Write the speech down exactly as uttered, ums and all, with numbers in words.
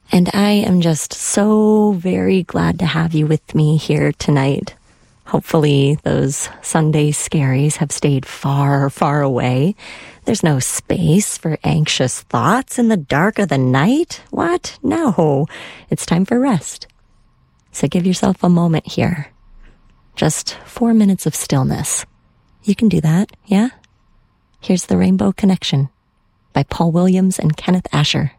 And I am just so very glad to have you with me here tonight. Hopefully those Sunday scaries have stayed far, far away. There's no space for anxious thoughts in the dark of the night. What? No. It's time for rest. So give yourself a moment here. Just four minutes of stillness. You can do that, yeah? Here's The Rainbow Connection by Paul Williams and Kenneth Asher.